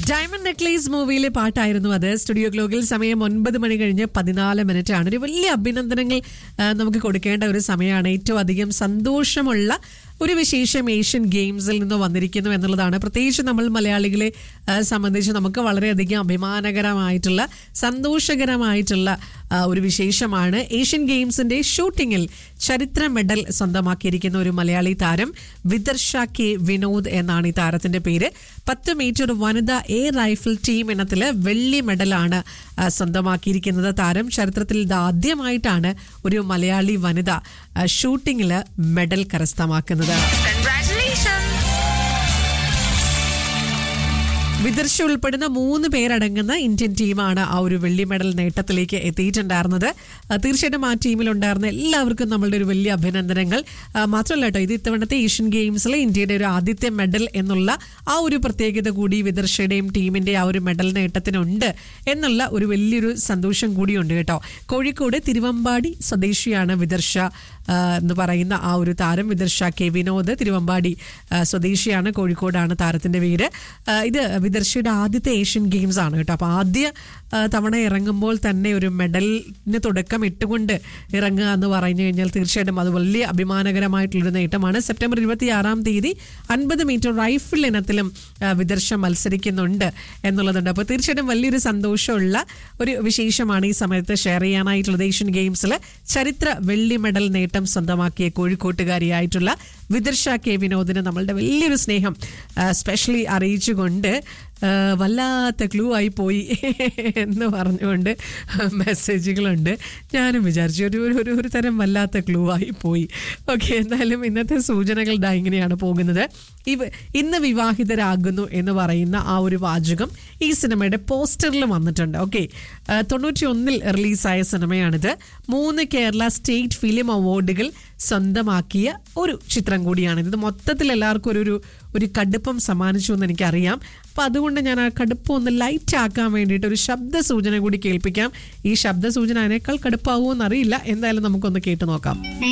Diamond necklace മൂവിയിലെ പാട്ടായിരുന്നു അത്. സ്റ്റുഡിയോ ഗ്ലോക്കിൽ സമയം 9 മണി കഴിഞ്ഞ് 14 മിനിറ്റ് ആണ്. ഒരു വലിയ അഭിനന്ദനങ്ങൾ നമുക്ക് കൊടുക്കേണ്ട ഒരു സമയമാണ്. ഏറ്റവും അധികം സന്തോഷമുള്ള ഒരു വിശേഷം ഏഷ്യൻ ഗെയിംസിൽ നിന്ന് വന്നിരിക്കുന്നു എന്നുള്ളതാണ്. പ്രത്യേകിച്ച് നമ്മൾ മലയാളികളെ സംബന്ധിച്ച് നമുക്ക് വളരെയധികം അഭിമാനകരമായിട്ടുള്ള സന്തോഷകരമായിട്ടുള്ള ഒരു വിശേഷമാണ്. ഏഷ്യൻ ഗെയിംസിന്റെ ഷൂട്ടിങ്ങിൽ ചരിത്ര മെഡൽ സ്വന്തമാക്കിയിരിക്കുന്ന ഒരു മലയാളി താരം വിദർശ കെ വിനോദ് എന്നാണ് ഈ താരത്തിന്റെ പേര്. 10 മീറ്റർ വനിതാ എയർ റൈഫിൾ ടീം ഇനത്തില് വെള്ളി മെഡലാണ് സ്വന്തമാക്കിയിരിക്കുന്നത് താരം. ചരിത്രത്തിൽ ഇത് ആദ്യമായിട്ടാണ് ഒരു മലയാളി വനിത ഷൂട്ടിങ്ങില് മെഡൽ കരസ്ഥമാക്കുന്നത്. വിദർശ ഉൾപ്പെടുന്ന 3 പേരടങ്ങുന്ന ഇന്ത്യൻ ടീമാണ് ആ ഒരു വെള്ളി മെഡൽ നേട്ടത്തിലേക്ക് എത്തിയിട്ടുണ്ടായിരുന്നത്. തീർച്ചയായിട്ടും ആ ടീമിലുണ്ടായിരുന്ന എല്ലാവർക്കും നമ്മളുടെ ഒരു വലിയ അഭിനന്ദനങ്ങൾ. മാത്രമല്ല കേട്ടോ, ഇത് ഇത്തവണത്തെ ഏഷ്യൻ ഗെയിംസിലെ ഇന്ത്യയുടെ ഒരു ആദ്യത്തെ മെഡൽ എന്നുള്ള ആ ഒരു പ്രത്യേകത കൂടി വിദർശയുടെയും ടീമിന്റെ ആ ഒരു മെഡൽ നേട്ടത്തിനുണ്ട് എന്നുള്ള ഒരു വലിയൊരു സന്തോഷം കൂടിയുണ്ട് കേട്ടോ. കോഴിക്കോട് തിരുവമ്പാടി സ്വദേശിയാണ് വിദർശ എന്ന് പറയുന്ന ആ ഒരു താരം. വിദർശ കെ വിനോദ് തിരുവമ്പാടി സ്വദേശിയാണ്, കോഴിക്കോടാണ് താരത്തിന്റെ പേര്. ഇത് വിദർശയുടെ ആദ്യത്തെ ഏഷ്യൻ ഗെയിംസ് ആണ് കേട്ടോ. അപ്പോൾ ആദ്യ തവണ ഇറങ്ങുമ്പോൾ തന്നെ ഒരു മെഡലിന് തുടക്കം ഇട്ടുകൊണ്ട് ഇറങ്ങുക എന്ന് പറഞ്ഞു കഴിഞ്ഞാൽ തീർച്ചയായിട്ടും അത് വലിയ അഭിമാനകരമായിട്ടുള്ളൊരു നേട്ടമാണ്. സെപ്റ്റംബർ 26-ാം തീയതി 50 മീറ്റർ റൈഫിൾ ഇനത്തിലും വിദർശ മത്സരിക്കുന്നുണ്ട് എന്നുള്ളതുണ്ട്. അപ്പോൾ തീർച്ചയായിട്ടും വലിയൊരു സന്തോഷമുള്ള ഒരു വിശേഷമാണ് ഈ സമയത്ത് ഷെയർ ചെയ്യാനായിട്ടുള്ളത്. ഏഷ്യൻ ഗെയിംസിൽ ചരിത്ര വെള്ളി മെഡൽ നേട്ടം സ്വന്തമാക്കിയ കോഴിക്കോട്ടുകാരിയായിട്ടുള്ള വിദർശ കെ വിനോദിന് നമ്മളുടെ വലിയൊരു സ്നേഹം സ്പെഷ്യലി അറിയിച്ചുകൊണ്ട് വല്ലാത്ത ക്ലൂ ആയി പോയി എന്ന് പറഞ്ഞുകൊണ്ട് മെസ്സേജുകളുണ്ട്. ഞാനും വിചാരിച്ചു ഒരു തരം വല്ലാത്ത ക്ലൂ ആയി പോയി. ഓക്കെ, എന്തായാലും ഇന്നത്തെ സൂചനകൾ ഇങ്ങനെയാണ് പോകുന്നത്. ഇന്ന് വിവാഹിതരാകുന്നു എന്ന് പറയുന്ന ആ ഒരു വാചകം ഈ സിനിമയുടെ പോസ്റ്ററിൽ വന്നിട്ടുണ്ട്. ഓക്കെ, 91 റിലീസായ സിനിമയാണിത്. 3 കേരള സ്റ്റേറ്റ് ഫിലിം അവാർഡുകൾ സ്വന്തമാക്കിയ ഒരു ചിത്രം കൂടിയാണ്. ഇത് മൊത്തത്തിൽ എല്ലാവർക്കും ഒരു കടുപ്പം സമ്മാനിച്ചു എന്ന് എനിക്കറിയാം. അപ്പം അതുകൊണ്ട് ഞാൻ ആ കടുപ്പം ഒന്ന് ലൈറ്റ് ആക്കാൻ വേണ്ടിയിട്ട് ഒരു ശബ്ദ സൂചന കൂടി കേൾപ്പിക്കാം. ഈ ശബ്ദ സൂചന അതിനേക്കാൾ കടുപ്പാവുമോ എന്നറിയില്ല. എന്തായാലും നമുക്കൊന്ന് കേട്ടു നോക്കാം.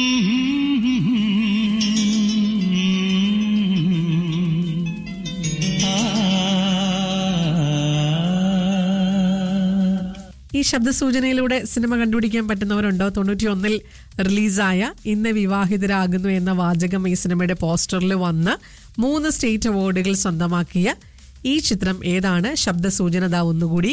ഈ ശബ്ദസൂചനയിലൂടെ സിനിമ കണ്ടുപിടിക്കാൻ പറ്റുന്നവരുണ്ടോ? 91 റിലീസായ ഇന്ന് വിവാഹിതരാകുന്നു എന്ന വാചകം ഈ സിനിമയുടെ പോസ്റ്ററിൽ വന്ന് 3 സ്റ്റേറ്റ് അവാർഡുകൾ സ്വന്തമാക്കിയ ഈ ചിത്രം ഏതാണ്? ശബ്ദസൂചന ഒന്നുകൂടി.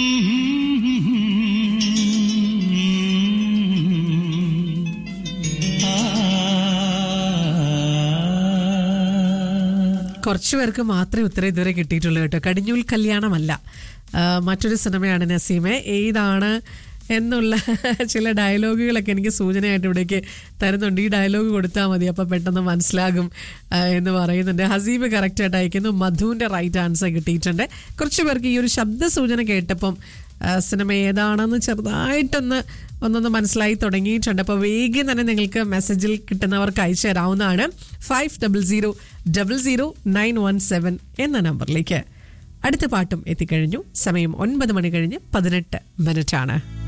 കുറച്ചു പേർക്ക് മാത്രമേ ഉത്തരം ഇതുവരെ കിട്ടിയിട്ടുള്ളൂ കേട്ടോ. കടിഞ്ഞൂൽ കല്യാണമല്ല, മറ്റൊരു സിനിമയാണ് നസീമെ. ഏതാണ് എന്നുള്ള ചില ഡയലോഗുകളൊക്കെ എനിക്ക് സൂചനയായിട്ട് ഇവിടേക്ക് തരുന്നുണ്ട്. ഈ ഡയലോഗ് കൊടുത്താൽ മതി, അപ്പം പെട്ടെന്ന് മനസ്സിലാകും എന്ന് പറയുന്നുണ്ട്. ഹസീബ് കറക്റ്റായിട്ട് അയക്കുന്നു. മധുവിൻ്റെ റൈറ്റ് ആൻസർ കിട്ടിയിട്ടുണ്ട്. കുറച്ച് പേർക്ക് ഈ ഒരു ശബ്ദ സൂചന കേട്ടപ്പം സിനിമ ഏതാണെന്ന് ചെറുതായിട്ടൊന്ന് മനസ്സിലായി തുടങ്ങിയിട്ടുണ്ട്. അപ്പോൾ വേഗം തന്നെ നിങ്ങൾക്ക് മെസ്സേജിൽ കിട്ടുന്നവർക്ക് അയച്ചു തരാവുന്നതാണ് 50000917 എന്ന നമ്പറിലേക്ക്. അടുത്ത പാട്ടും എത്തിക്കഴിഞ്ഞു. സമയം 9 മണി കഴിഞ്ഞ് 18 മിനിറ്റാണ്.